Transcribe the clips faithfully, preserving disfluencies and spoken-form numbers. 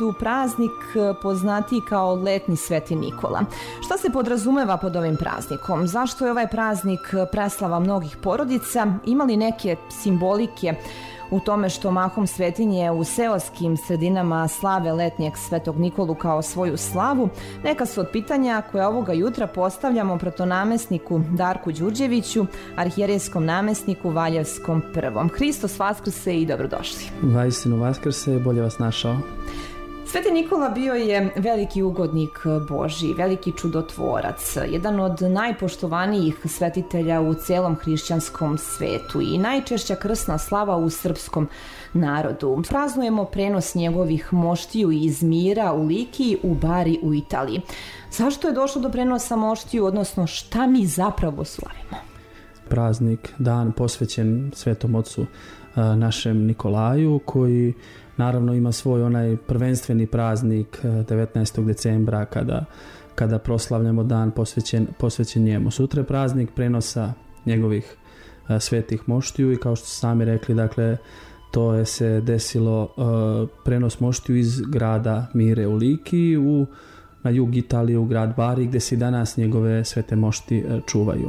narodu praznik poznatiji kao letnji Sveti Nikola. Šta se podrazumeva pod ovim praznikom? Zašto je ovaj praznik preslava mnogih porodica? Ima li neke simbolike u tome što mahom svetinje u seoskim sredinama slave letnjeg Svetog Nikolu kao svoju slavu? Neka su od pitanja koja ovoga jutra postavljamo protonamestniku Darku Đurđeviću, arhijerejskom namestniku Valjevskom prvom. Hristos vaskrse i dobrodošli. Vaistinu vaskrse, bolje vas našao. Sveti Nikola bio je veliki ugodnik Božji, veliki čudotvorac, jedan od najpoštovanijih svetitelja u celom hrišćanskom svetu i najčešća krsna slava u srpskom narodu. Praznujemo prenos njegovih moštiju iz Mira u Likiji u Bari u Italiji. Zašto je došlo do prenosa moštiju, odnosno šta mi zapravo slavimo? Praznik, dan posvećen Svetom Ocu našem Nikolaju, koji naravno ima svoj onaj prvenstveni praznik devetnaestog decembra kada, kada proslavljamo dan posvećen, posvećen njemu. Sutra je praznik prenosa njegovih svetih moštiju i kao što ste sami rekli, dakle, to je se desilo uh, prenos moštiju iz grada Mire u Likiji u, na jug Italije u grad Bari, gdje se i danas njegove svete mošti uh, čuvaju.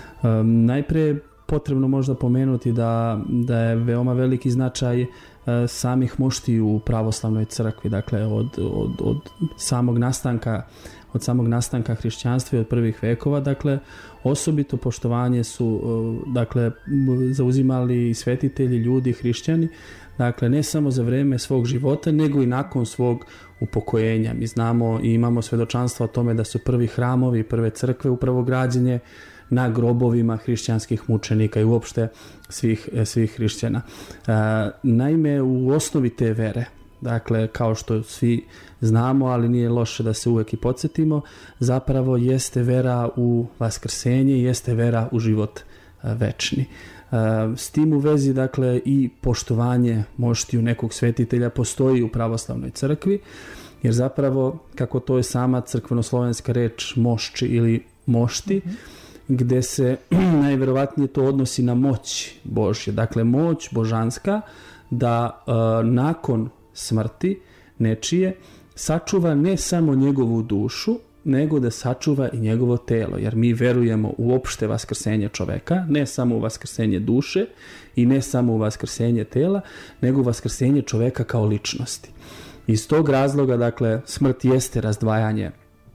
Um, najprije potrebno možda pomenuti da, da je veoma veliki značaj e, samih moštiju u pravoslavnoj crkvi, dakle od, od, od samog nastanka od samog nastanka hrišćanstva i od prvih vekova, dakle osobito poštovanje su e, dakle zauzimali svetitelji, ljudi, hrišćani, dakle ne samo za vrijeme svog života, nego i nakon svog upokojenja. Mi znamo i imamo svedočanstva o tome da su prvi hramovi, prve crkve upravo građenje na grobovima hrišćanskih mučenika i uopšte svih, svih hrišćana. E, naime, u osnovi te vere, dakle, kao što svi znamo, ali nije loše da se uvijek i podsjetimo, zapravo jeste vera u vaskrsenje, jeste vera u život e, večni. E, s tim u vezi, dakle, i poštovanje moštiju nekog svetitelja postoji u pravoslavnoj crkvi, jer zapravo, kako to je sama crkvenoslovenska reč mošči ili mošti, mm-hmm. gdje se najvjerovatnije to odnosi na moć Božje. Dakle, moć božanska da e, nakon smrti nečije sačuva ne samo njegovu dušu, nego da sačuva i njegovo telo. Jer mi verujemo u opšte vaskrsenje čoveka, ne samo u vaskrsenje duše i ne samo u vaskrsenje tela, nego u vaskrsenje čoveka kao ličnosti. Iz tog razloga, dakle, smrt jeste razdvajanje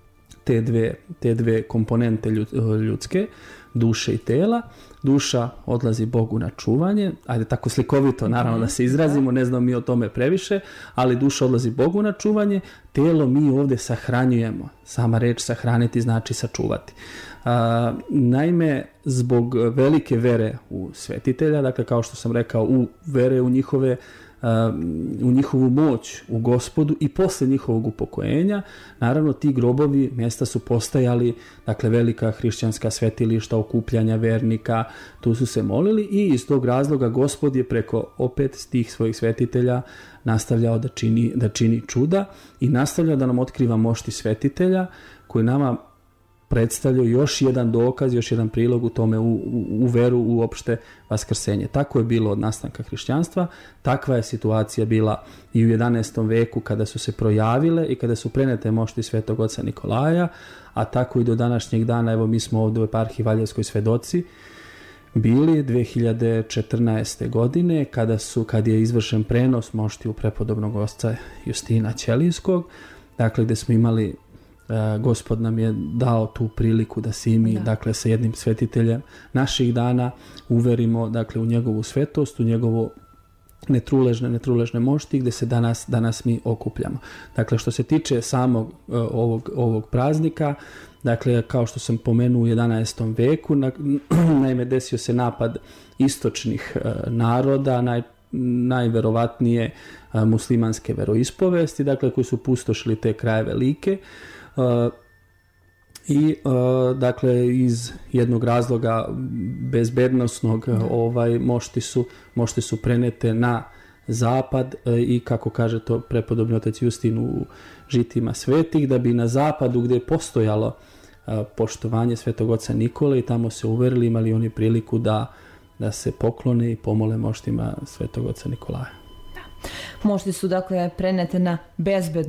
te dve, te dve komponente ljudske, duše i tela. Duša odlazi Bogu na čuvanje, ajde tako slikovito naravno da se izrazimo, ne znam mi o tome previše, ali duša odlazi Bogu na čuvanje, telo mi ovdje sahranjujemo. Sama reč sahraniti znači sačuvati. A, naime, zbog velike vere u svetitelja, dakle kao što sam rekao, u vere u njihove u njihovu moć u Gospodu i posle njihovog upokojenja, naravno ti grobovi mjesta su postajali, dakle velika hrišćanska svetilišta okupljanja vernika, tu su se molili i iz tog razloga Gospod je preko opet tih svojih svetitelja nastavljao da čini, da čini čuda i nastavljao da nam otkriva mošti svetitelja koji nama predstavljaju još jedan dokaz, još jedan prilog u tome, u, u, u veru u opšte vaskrsenje. Tako je bilo od nastanka hrišćanstva, takva je situacija bila i u jedanaestom veku kada su se projavile i kada su prenete mošti Svetog Oca Nikolaja, a tako i do današnjeg dana, evo mi smo ovdje u eparhiji Valjevskoj svedoci bili dve hiljade četrnaeste. godine kada, su, kad je izvršen prenos moštiju prepodobnog oca Justina Ćelijskog, dakle gdje smo imali Gospod nam je dao tu priliku da se i mi, da. dakle, sa jednim svetiteljem naših dana uverimo, dakle, u njegovu svetost, u njegovo netruležne, netruležne mošti gdje se danas, danas mi okupljamo. Dakle, što se tiče samog uh, ovog, ovog praznika, dakle, kao što sam pomenuo u jedanaestom veku, na, naime desio se napad istočnih uh, naroda, naj, najverovatnije uh, muslimanske veroispovesti, dakle, koji su pustošili te kraje velike. Uh, i uh, dakle iz jednog razloga bezbednosnog uh, ovaj mošti su mošti su prenete na zapad uh, i kako kaže to prepodobni otac Justin u Žitima svetih, da bi na zapadu gdje je postojalo uh, poštovanje Svetog Oca Nikole i tamo se uverili, imali oni priliku da da se poklone i pomole moštima Svetog Oca Nikolaja. Mošti su dakle prenete na bezbedno